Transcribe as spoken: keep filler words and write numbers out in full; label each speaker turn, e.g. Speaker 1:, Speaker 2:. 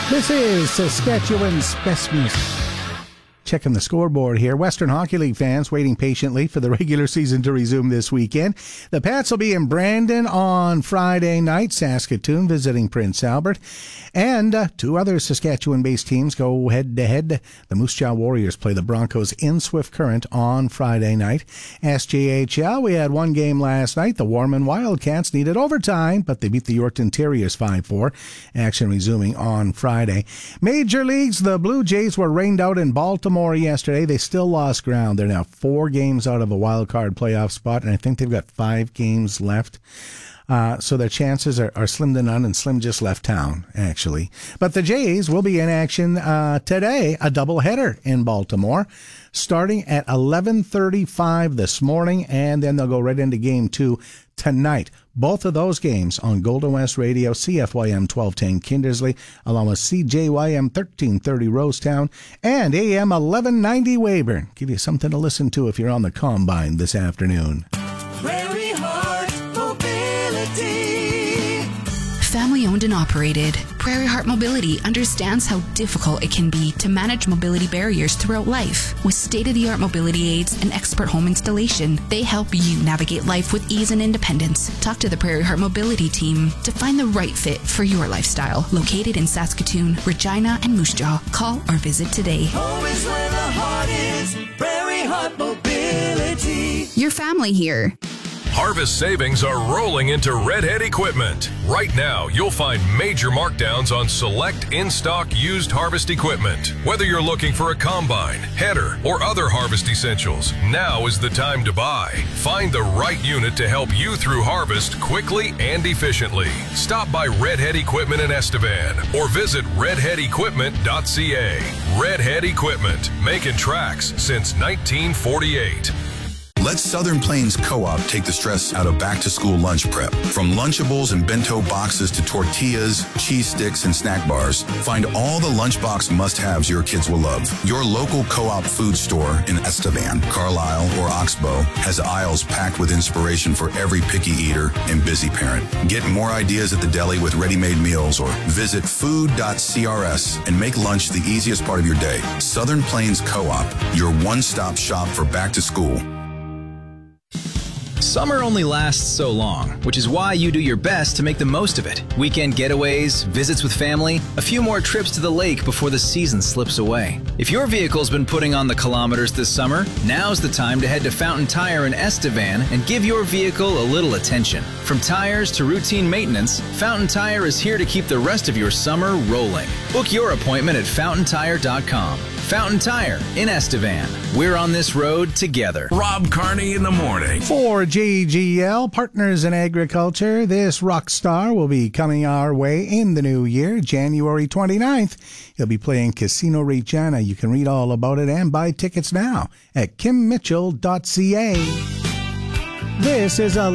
Speaker 1: This is Saskatchewan's best music. Checking the scoreboard here. Western Hockey League fans waiting patiently for the regular season to resume this weekend. The Pats will be in Brandon on Friday night. Saskatoon visiting Prince Albert. And uh, two other Saskatchewan-based teams go head-to-head. The Moose Jaw Warriors play the Broncos in Swift Current on Friday night. S J H L, we had one game last night. The Warman Wildcats needed overtime, but they beat the Yorkton Terriers five four. Action resuming on Friday. Major Leagues, the Blue Jays were rained out in Baltimore yesterday. They still lost ground. They're now four games out of a wild card playoff spot, and I think they've got five games left. Uh, so their chances are, are slim to none, and Slim just left town, actually. But the Jays will be in action uh, today, a doubleheader in Baltimore, starting at eleven thirty-five this morning, and then they'll go right into game two tonight. Both of those games on Golden West Radio, C F Y M twelve ten Kindersley, along with C J Y M thirteen thirty Rosetown, and A M eleven ninety Weyburn. Give you something to listen to if you're on the Combine this afternoon.
Speaker 2: Prairie Heart Mobility.
Speaker 3: Family owned and operated, Prairie Heart Mobility understands how difficult it can be to manage mobility barriers throughout life. With state-of-the-art mobility aids and expert home installation, they help you navigate life with ease and independence. Talk to the Prairie Heart Mobility team to find the right fit for your lifestyle. Located in Saskatoon, Regina, and Moose Jaw. Call or visit today.
Speaker 2: Home is where the heart is. Prairie Heart Mobility.
Speaker 3: Your family here.
Speaker 4: Harvest savings are rolling into Redhead Equipment. Right now, you'll find major markdowns on select in-stock used harvest equipment. Whether you're looking for a combine, header, or other harvest essentials, now is the time to buy. Find the right unit to help you through harvest quickly and efficiently. Stop by Redhead Equipment in Estevan or visit redhead equipment dot c a. Redhead Equipment, making tracks since nineteen forty-eight.
Speaker 5: Let Southern Plains Co-op take the stress out of back-to-school lunch prep. From Lunchables and bento boxes to tortillas, cheese sticks, and snack bars, find all the lunchbox must-haves your kids will love. Your local Co-op food store in Estevan, Carlisle, or Oxbow has aisles packed with inspiration for every picky eater and busy parent. Get more ideas at the deli with ready-made meals or visit food dot c r s and make lunch the easiest part of your day. Southern Plains Co-op, your one-stop shop for back-to-school.
Speaker 6: Summer only lasts so long, which is why you do your best to make the most of it. Weekend getaways, visits with family, a few more trips to the lake before the season slips away. If your vehicle's been putting on the kilometers this summer, now's the time to head to Fountain Tire in Estevan and give your vehicle a little attention. From tires to routine maintenance, Fountain Tire is here to keep the rest of your summer rolling. Book your appointment at fountain tire dot com. Fountain Tire in Estevan. We're on this road together.
Speaker 4: Rob Carney in the morning.
Speaker 1: For J G L, Partners in Agriculture, this rock star will be coming our way in the new year, January twenty-ninth. He'll be playing Casino Regina. You can read all about it and buy tickets now at kim mitchell dot c a. This is a